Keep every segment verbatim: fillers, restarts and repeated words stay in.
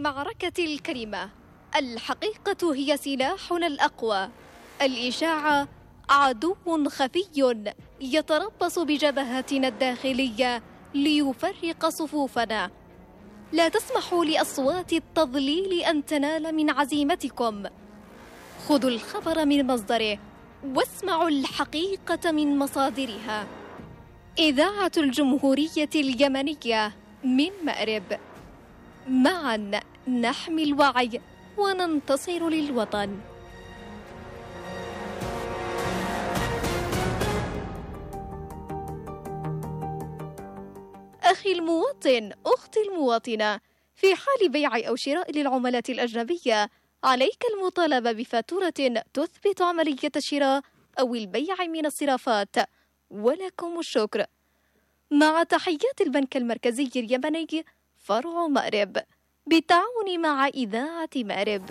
المعركة الكريمة. الحقيقة هي سلاحنا الأقوى. الإشاعة عدو خفي يتربص بجبهتنا الداخلية ليفرق صفوفنا. لا تسمحوا لأصوات التضليل أن تنال من عزيمتكم. خذوا الخبر من مصدره واسمعوا الحقيقة من مصادرها. إذاعة الجمهورية اليمنية من مأرب. معا نحمي الوعي وننتصر للوطن. أخي المواطن، أختي المواطنة، في حال بيع أو شراء للعملات الأجنبية عليك المطالبة بفاتورة تثبت عملية الشراء أو البيع من الصرافات. ولكم الشكر. مع تحيات البنك المركزي اليمني فرع مأرب بالتعاون مع إذاعة مأرب.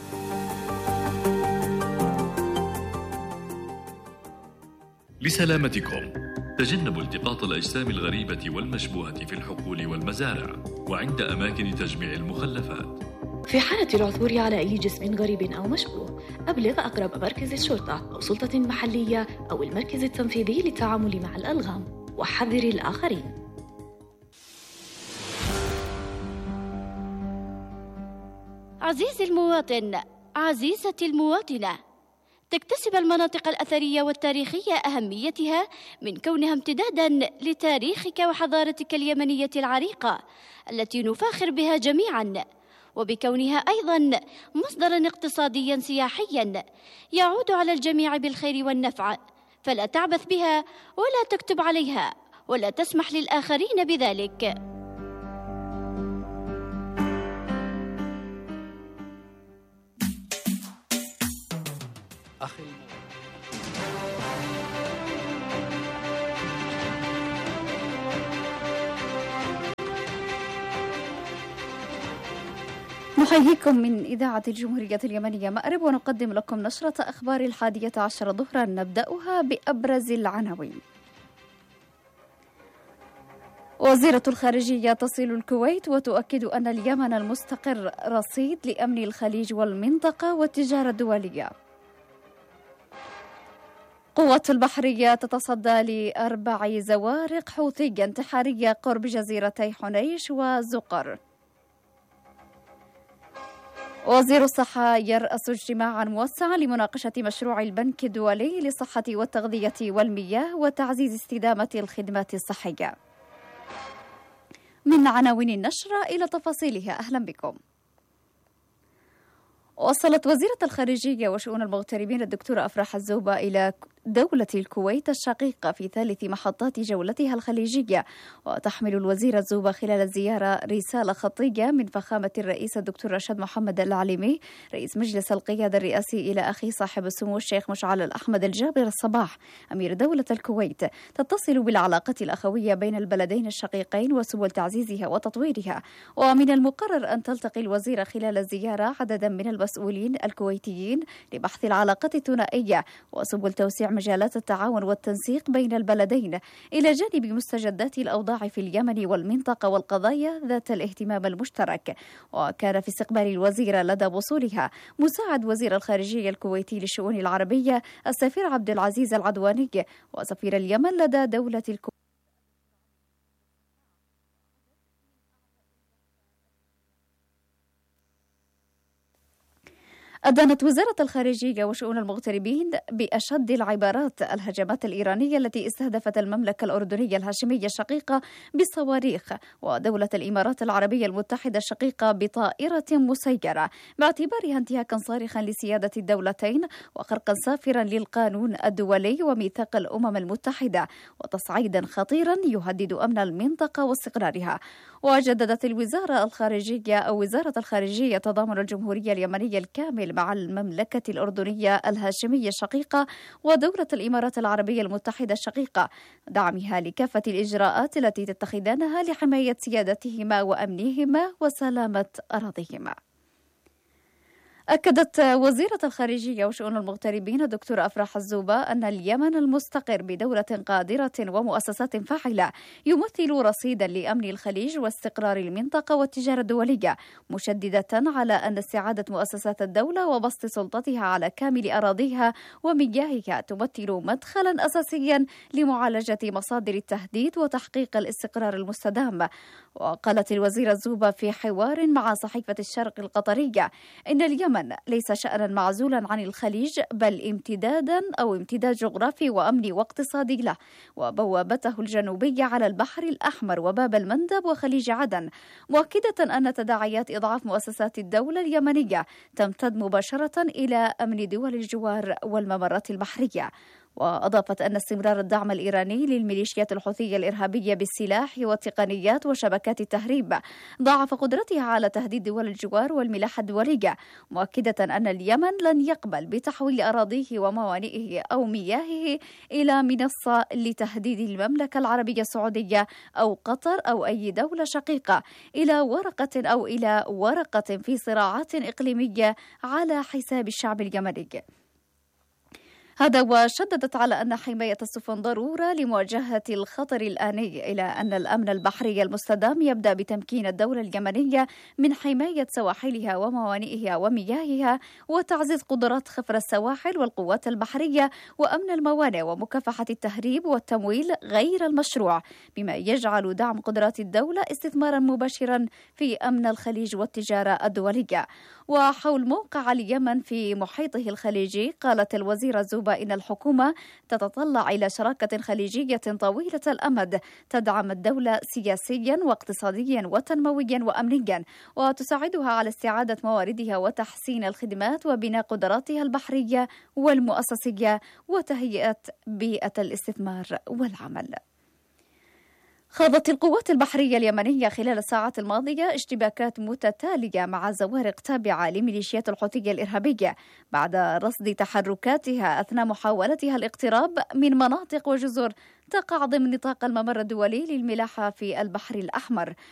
لسلامتكم تجنبوا التقاط الأجسام الغريبة والمشبوهة في الحقول والمزارع وعند أماكن تجميع المخلفات. في حالة العثور على أي جسم غريب أو مشبوه أبلغ أقرب مركز الشرطة أو سلطة محلية أو المركز التنفيذي للتعامل مع الألغام، وحذر الآخرين. عزيزي المواطن، عزيزتي المواطنة، تكتسب المناطق الأثرية والتاريخية أهميتها من كونها امتداداً لتاريخك وحضارتك اليمنية العريقة التي نفاخر بها جميعاً، وبكونها أيضاً مصدراً اقتصادياً سياحياً يعود على الجميع بالخير والنفع، فلا تعبث بها ولا تكتب عليها ولا تسمح للآخرين بذلك. أخي نحييكم من إذاعة الجمهورية اليمنية مأرب، ونقدم لكم نشرة أخبار الحادية عشر ظهرا. نبدأها بأبرز العناوين. وزيرة الخارجية تصل الكويت وتؤكد أن اليمن المستقر رصيد لأمن الخليج والمنطقة والتجارة الدولية. قوات البحرية تتصدى لأربع زوارق حوثية انتحارية قرب جزيرتي حنيش وزقر. وزير الصحة يرأس اجتماعا موسعا لمناقشة مشروع البنك الدولي للصحة والتغذية والمياه وتعزيز استدامة الخدمات الصحية. من عناوين النشرة إلى تفاصيلها، أهلا بكم. وصلت وزيرة الخارجية وشؤون المغتربين الدكتورة أفراح الزوبة إلى دولة الكويت الشقيقة في ثالث محطات جولتها الخليجية، وتحمل الوزيرة الزوبة خلال الزيارة رسالة خطية من فخامة الرئيس الدكتور رشاد محمد العليمي رئيس مجلس القيادة الرئاسي إلى أخي صاحب السمو الشيخ مشعل الأحمد الجابر الصباح أمير دولة الكويت، تتصل بالعلاقة الأخوية بين البلدين الشقيقين وسبل تعزيزها وتطويرها. ومن المقرر أن تلتقي الوزيرة خلال الزيارة عددا من المسؤولين الكويتيين لبحث العلاقات الثنائية وسبل توسيع مجالات التعاون والتنسيق بين البلدين، إلى جانب مستجدات الأوضاع في اليمن والمنطقة والقضايا ذات الاهتمام المشترك. وكان في استقبال الوزيرة لدى وصولها مساعد وزير الخارجية الكويتي للشؤون العربية السفير عبد العزيز العدواني وسفير اليمن لدى دولة الكويت. أدانت وزارة الخارجية وشؤون المغتربين بأشد العبارات الهجمات الإيرانية التي استهدفت المملكة الأردنية الهاشمية الشقيقة بالصواريخ ودولة الإمارات العربية المتحدة الشقيقة بطائرة مسيرة، باعتبارها انتهاكا صارخا لسيادة الدولتين وخرقا سافرا للقانون الدولي وميثاق الأمم المتحدة وتصعيدا خطيرا يهدد أمن المنطقة واستقرارها. وجددت الوزارة الخارجية أو وزارة الخارجية تضامن الجمهورية اليمنية الكامل مع المملكة الأردنية الهاشمية الشقيقة ودولة الإمارات العربية المتحدة الشقيقة، دعمها لكافة الإجراءات التي تتخذانها لحماية سيادتهما وأمنهما وسلامة أراضيهما. أكدت وزيرة الخارجية وشؤون المغتربين الدكتورة أفراح الزوبة أن اليمن المستقر بدولة قادرة ومؤسسات فاعلة يمثل رصيدا لأمن الخليج واستقرار المنطقة والتجارة الدولية، مشددة على أن استعادة مؤسسات الدولة وبسط سلطتها على كامل أراضيها ومياهها تمثل مدخلا أساسيا لمعالجة مصادر التهديد وتحقيق الاستقرار المستدام. وقالت الوزيرة الزوبة في حوار مع صحيفة الشرق القطرية إن اليمن ليس شأنا معزولا عن الخليج، بل امتدادا أو امتداد جغرافي وأمني واقتصادي له، وبوابته الجنوبية على البحر الأحمر وباب المندب وخليج عدن، مؤكدة أن تداعيات إضعاف مؤسسات الدولة اليمنية تمتد مباشرة إلى أمن دول الجوار والممرات البحرية. وأضافت أن استمرار الدعم الإيراني للميليشيات الحوثية الإرهابية بالسلاح والتقنيات وشبكات التهريب ضاعف قدرتها على تهديد دول الجوار والملاحة الدولية، مؤكدة أن اليمن لن يقبل بتحويل أراضيه وموانئه أو مياهه إلى منصة لتهديد المملكة العربية السعودية أو قطر أو أي دولة شقيقة إلى ورقة أو إلى ورقة في صراعات إقليمية على حساب الشعب اليمني. هذا وشددت على أن حماية السفن ضرورة لمواجهة الخطر الآني، إلى أن الأمن البحري المستدام يبدأ بتمكين الدولة اليمنية من حماية سواحلها وموانئها ومياهها وتعزيز قدرات خفر السواحل والقوات البحرية وأمن الموانئ ومكافحة التهريب والتمويل غير المشروع، بما يجعل دعم قدرات الدولة استثمارا مباشرا في أمن الخليج والتجارة الدولية. وحول موقع اليمن في محيطه الخليجي، قالت الوزيرة الزوبة إن الحكومة تتطلع إلى شراكة خليجية طويلة الأمد تدعم الدولة سياسيا واقتصاديا وتنمويا وأمنيا، وتساعدها على استعادة مواردها وتحسين الخدمات وبناء قدراتها البحرية والمؤسسية وتهيئة بيئة الاستثمار والعمل. خاضت القوات البحرية اليمنية خلال الساعات الماضية اشتباكات متتالية مع زوارق تابعة لميليشيات الحوثية الإرهابية بعد رصد تحركاتها أثناء محاولتها الاقتراب من مناطق وجزر تقع ضمن نطاق الممر الدولي للملاحة في البحر الأحمر.